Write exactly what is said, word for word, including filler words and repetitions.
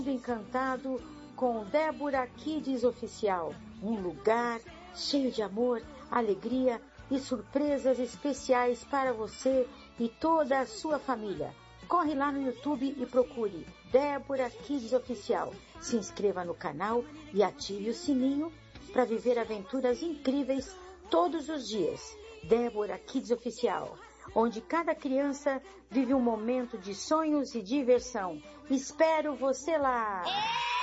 Encantado com Débora Kids Oficial, um lugar cheio de amor, alegria e surpresas especiais para você e toda a sua família. Corre lá no YouTube e procure Débora Kids Oficial. Se inscreva no canal e ative o sininho para viver aventuras incríveis todos os dias. Débora Kids Oficial, onde cada criança vive um momento de sonhos e diversão. Espero você lá!